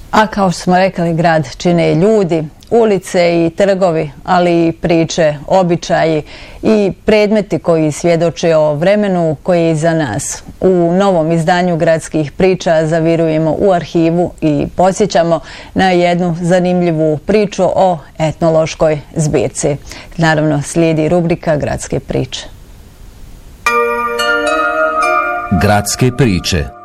A kao što smo rekli, grad čine ljudi, ulice i trgovi, ali i priče, običaji i predmeti koji svjedoče o vremenu koji je iza nas. U novom izdanju Gradskih priča zavirujemo u arhivu i podsjećamo na jednu zanimljivu priču o etnološkoj zbirci. Naravno, slijedi rubrika Gradske priče. Gradske priče.